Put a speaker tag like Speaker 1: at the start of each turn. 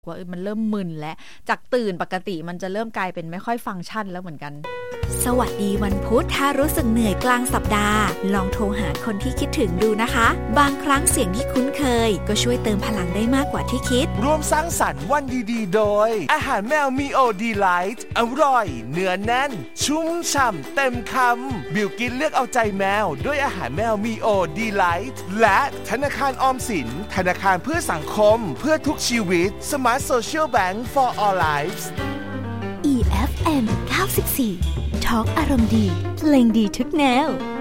Speaker 1: ว่ามันเริ่มมึนและจากตื่นปกติมันจะเริ่มกลายเป็นไม่ค่อยฟังก์ชันแล้วเหมือนกัน
Speaker 2: สวัสดีวันพุธถ้ารู้สึกเหนื่อยกลางสัปดาห์ลองโทรหาคนที่คิดถึงดูนะคะบางครั้งเสียงที่คุ้นเคยก็ช่วยเติมพลังได้มากกว่าที่คิด
Speaker 3: ร่วมสร้างสรรค์วันดีๆโดยอาหารแมวมีโอดีไลท์อร่อยเนื้อแน่นชุ่มฉ่ำเต็มคำบิวกินเลือกเอาใจแมวด้วยอาหารแมวมีโอดีไลท์และธนาคารออมสินธนาคารเพื่อสังคมเพื่อทุกชีวิต Smart Social Bank for All Lives
Speaker 2: EFM 94 Talk อารมณ์ดีเพลงดีทุกแนว